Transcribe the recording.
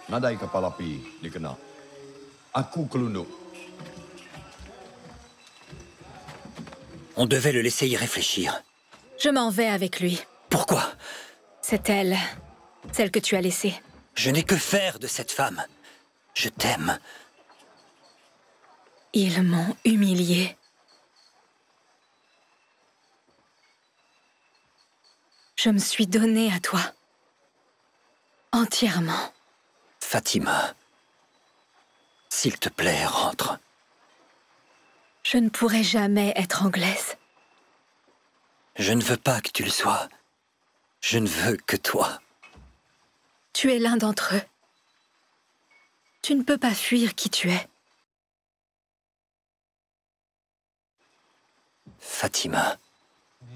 Nadai Kapalapi, Likana. Aku Kulunduk. On devait le laisser y réfléchir. Je m'en vais avec lui. Pourquoi? C'est elle. Celle que tu as laissée. Je n'ai que faire de cette femme. Je t'aime. Ils m'ont humiliée. Je me suis donnée à toi. Entièrement. Fatima. S'il te plaît, rentre. Je ne pourrai jamais être anglaise. Je ne veux pas que tu le sois. Je ne veux que toi. Tu es l'un d'entre eux. Tu ne peux pas fuir qui tu es. Fatima.